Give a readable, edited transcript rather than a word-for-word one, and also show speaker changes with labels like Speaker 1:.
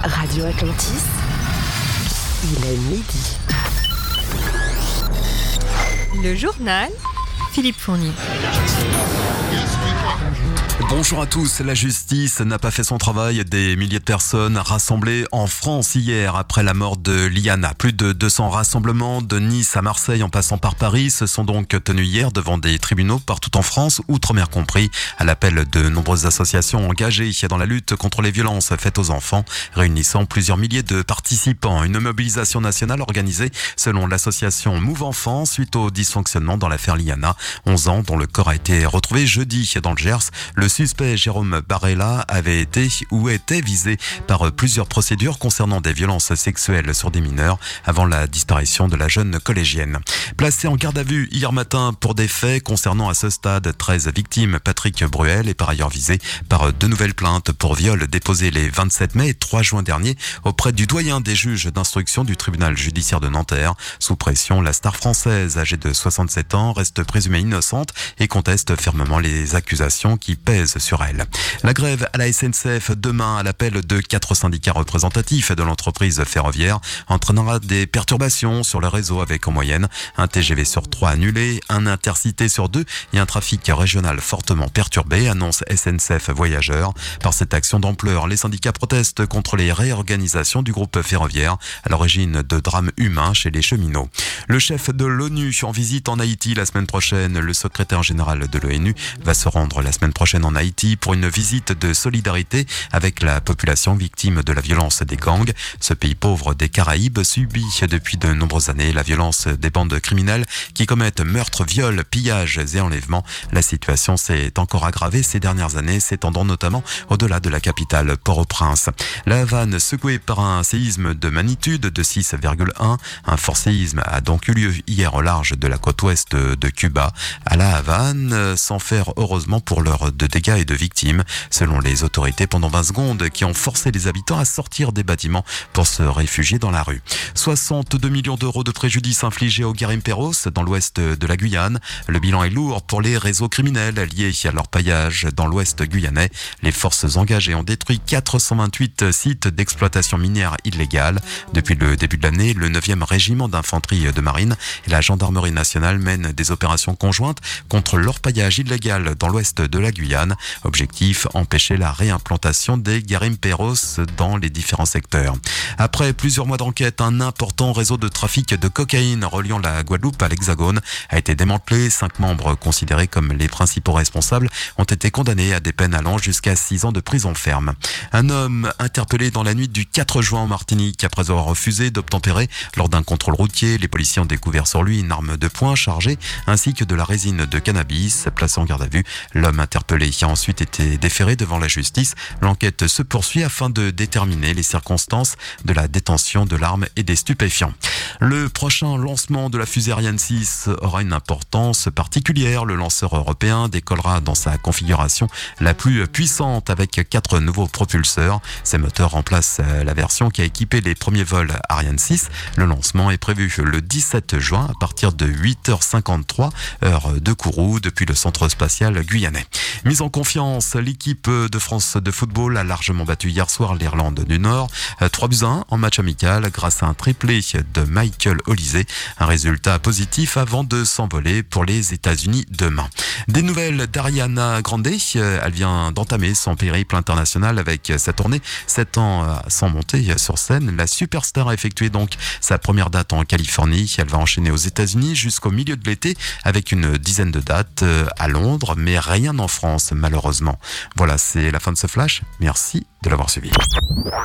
Speaker 1: Radio Atlantis, il est midi.
Speaker 2: Le journal, Philippe Fournier.
Speaker 3: Bonjour à tous. La justice n'a pas fait son travail. Des milliers de personnes rassemblées en France hier après la mort de Liana. Plus de 200 rassemblements de Nice à Marseille en passant par Paris se sont donc tenus hier devant des tribunaux partout en France, outre-mer compris, à l'appel de nombreuses associations engagées dans la lutte contre les violences faites aux enfants, réunissant plusieurs milliers de participants. Une mobilisation nationale organisée selon l'association Move Enfants suite au dysfonctionnement dans l'affaire Liana, 11 ans, dont le corps a été retrouvé jeudi dans le Gers. Le suspect Jérôme Barella avait été ou était visé par plusieurs procédures concernant des violences sexuelles sur des mineurs avant la disparition de la jeune collégienne. Placé en garde à vue hier matin pour des faits concernant à ce stade 13 victimes, Patrick Bruel est par ailleurs visé par 2 nouvelles plaintes pour viol déposées les 27 mai et 3 juin dernier auprès du doyen des juges d'instruction du tribunal judiciaire de Nanterre. Sous pression, la star française âgée de 67 ans reste présumée innocente et conteste fermement les accusations qui pèsent sur elle. La grève à la SNCF demain à l'appel de 4 syndicats représentatifs de l'entreprise ferroviaire entraînera des perturbations sur le réseau avec en moyenne un TGV sur 3 annulé, un intercité sur 2 et un trafic régional fortement perturbé, annonce SNCF Voyageurs. Par cette action d'ampleur, les syndicats protestent contre les réorganisations du groupe ferroviaire à l'origine de drames humains chez les cheminots. Le chef de l'ONU en visite en Haïti la semaine prochaine. Le secrétaire général de l'ONU va se rendre la semaine prochaine en Haïti pour une visite de solidarité avec la population victime de la violence des gangs. Ce pays pauvre des Caraïbes subit depuis de nombreuses années la violence des bandes criminelles qui commettent meurtres, viols, pillages et enlèvements. La situation s'est encore aggravée ces dernières années, s'étendant notamment au-delà de la capitale Port-au-Prince. La Havane secouée par un séisme de magnitude de 6,1. Un fort séisme a donc eu lieu hier au large de la côte ouest de Cuba. À la Havane, sans faire heureusement pour l'heure de dégâts et de victimes, selon les autorités, pendant 20 secondes qui ont forcé les habitants à sortir des bâtiments pour se réfugier dans la rue. 62 millions d'euros de préjudice infligés aux Garimperos dans l'ouest de la Guyane. Le bilan est lourd pour les réseaux criminels liés à leur paillage dans l'ouest guyanais. Les forces engagées ont détruit 428 sites d'exploitation minière illégale. Depuis le début de l'année, le 9e régiment d'infanterie de marine et la gendarmerie nationale mènent des opérations conjointes contre l'orpaillage illégal dans l'ouest de la Guyane. Objectif, empêcher la réimplantation des garimperos dans les différents secteurs. Après plusieurs mois d'enquête, un important réseau de trafic de cocaïne reliant la Guadeloupe à l'Hexagone a été démantelé. 5 membres considérés comme les principaux responsables ont été condamnés à des peines allant jusqu'à 6 ans de prison ferme. Un homme interpellé dans la nuit du 4 juin en Martinique après avoir refusé d'obtempérer lors d'un contrôle routier. Les policiers ont découvert sur lui une arme de poing chargée ainsi que de la résine de cannabis. Placé en garde à vue, l'homme interpellé a ensuite été déféré devant la justice. L'enquête se poursuit afin de déterminer les circonstances de la détention de l'arme et des stupéfiants. Le prochain lancement de la fusée Ariane 6 aura une importance particulière. Le lanceur européen décollera dans sa configuration la plus puissante avec 4 nouveaux propulseurs. Ces moteurs remplacent la version qui a équipé les premiers vols Ariane 6. Le lancement est prévu le 17 juin à partir de 8h53 heure de Kourou depuis le centre spatial guyanais. Mise en confiance, l'équipe de France de football a largement battu hier soir l'Irlande du Nord. 3-1 en match amical grâce à un triplé de Michael Olise. Un résultat positif avant de s'envoler pour les États-Unis demain. Des nouvelles d'Ariana Grande. Elle vient d'entamer son périple international avec sa tournée 7 ans sans monter sur scène. La superstar a effectué donc sa première date en Californie. Elle va enchaîner aux États-Unis jusqu'au milieu de l'été avec une dizaine de dates à Londres, mais rien en France malheureusement. Voilà, c'est la fin de ce flash. Merci de l'avoir suivi.